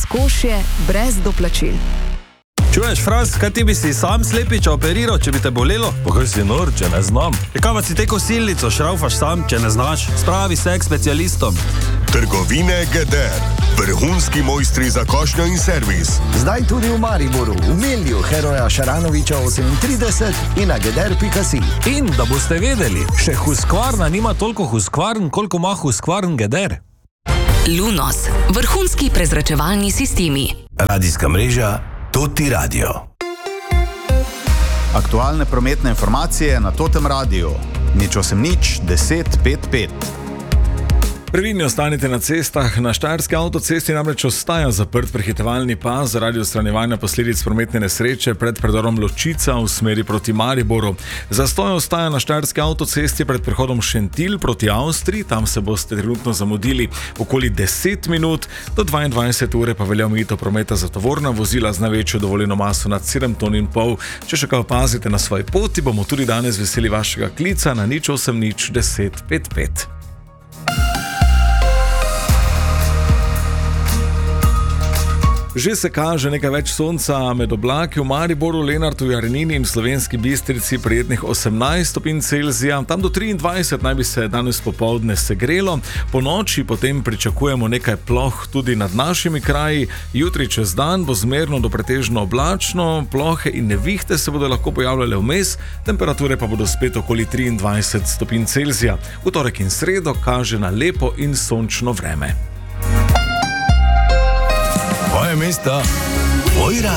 razkošje brez doplačil. Čuješ, Franc, kaj ti bi si sam slepiča operiral, če bi te bolelo? Pa kaj si nor, če ne znam? Kaj pa si te kosilnico šraufaš sam, če ne znaš? Spravi se k specialistom. Trgovine Geder. Vrhunski mojstri za košnjo in servis. Zdaj tudi v Mariboru, v Melju Heroja Šaranoviča 38 in na geder.si. In da boste vedeli, še Husqvarna nima toliko Husqvarn, koliko ima Husqvarn Geder. Lunos, vrhunski prezračevalni sistemi. Radijska mreža Toti Radio. Aktualne prometne informacije na Totem radiju. 080 10 55. Previdni ostanite na cestah. Na štajerski avtocesti namreč ostaja zaprt prehitevalni pas zaradi odstranjevanja posledic prometne nesreče pred predorom Ločica v smeri proti Mariboru. Zastoj ostaja na štajerski avtocesti pred prehodom Šentilj proti Avstriji, tam se boste trenutno zamudili okoli 10 minut, do 22 ure pa velja omejitev prometa za tovorna vozila z največjo dovoljeno maso nad 7,5 ton. Če še kaj opazite na svoji poti, bomo tudi danes veseli vašega klica na 080 10 55. Že se kaže nekaj več sonca med oblaki v Mariboru, Lenartu, Jarnini in Slovenski Bistrici prijetnih 18 stopinj Celzija. Tam do 23 naj bi se danes popoldne segrelo. Po noči potem pričakujemo nekaj ploh tudi nad našimi kraji. Jutri čez dan bo zmerno do pretežno oblačno, plohe in nevihte se bodo lahko pojavljale vmes, temperature pa bodo spet okoli 23 stopinj Celzija. V torek in sredo kaže na lepo in sončno vreme. Tvoje mesto, tvoj radio.